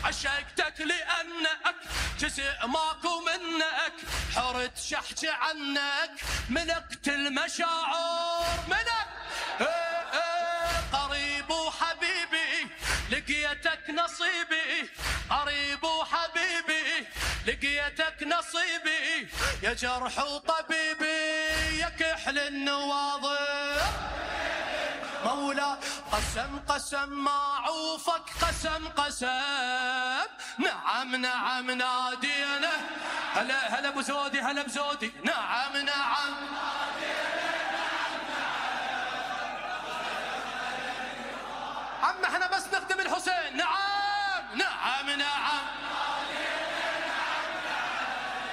عشقتك لأنك جزء ماكو منك، حرت شحت عنك ملكت المشاعر منك. قريب وحبيبي لقيتك نصيبي، قريب وحبيبي لقيتك نصيبي، يا جرح وطبيبي يا كحل النواظر مولا. قسم قسم ما عوفك قسم قسم، نعم نعم نادينا، هلا هلا بزودي هلا بزودي، نعم نعم